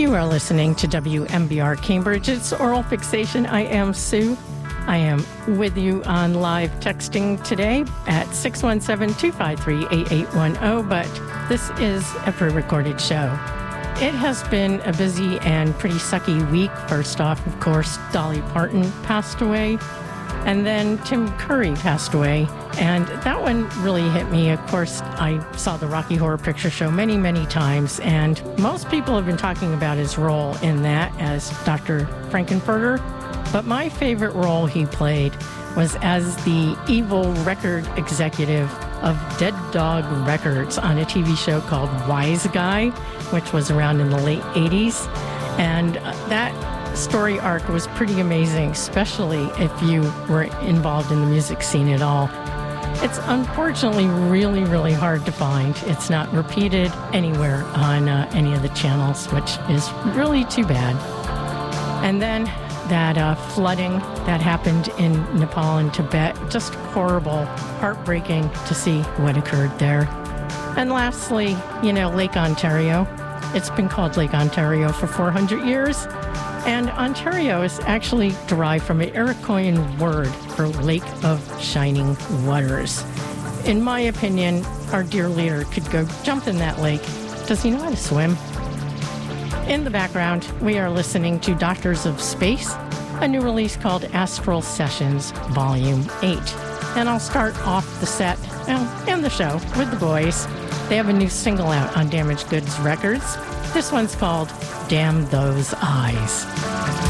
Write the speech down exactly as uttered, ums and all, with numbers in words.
You are listening to W M B R Cambridge. It's Oral Fixation. I am Sue. I am with you on live texting today at six one seven, two five three, eight eight one zero, but this is a pre-recorded show. It has been a busy and pretty sucky week. First off, of course, Dolly Parton passed away, and then Tim Curry passed away, and that one really hit me. Of course, I saw the Rocky Horror Picture Show many, many times, and most people have been talking about his role in that as Doctor Frankenfurter. But my favorite role he played was as the evil record executive of Dead Dog Records on a T V show called Wise Guy, which was around in the late eighties. And that story arc was pretty amazing, especially if you were involved in the music scene at all. It's unfortunately really, really hard to find. It's not repeated anywhere on uh, any of the channels, which is really too bad. And then that uh, flooding that happened in Nepal and Tibet, just horrible, heartbreaking to see what occurred there. And lastly, you know, Lake Ontario. It's been called Lake Ontario for four hundred years. And Ontario is actually derived from an Iroquoian word for Lake of Shining Waters. In my opinion, our dear leader could go jump in that lake. Does he know how to swim? In the background, we are listening to Doctors of Space, a new release called Astral Sessions Volume eight. And I'll start off the set, well, and the show, with the boys. They have a new single out on Damaged Goods Records. This one's called Damn Those Eyes.